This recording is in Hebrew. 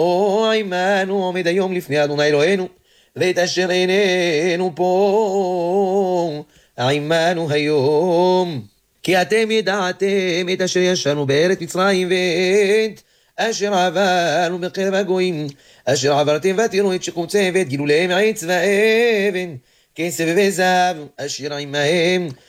עמנו עומד היום לפני אדוני אלוהינו, ואת אשר איננו פה עמנו היום. כי אתם ידעתם את אשר ישנו בארץ מצרים, ואת אשר עברנו בקרב הגויים, אשר עברתם ותראו את שחוציהם ואת גילוליהם עץ ואבן, כסף וזהב, אשר עמהם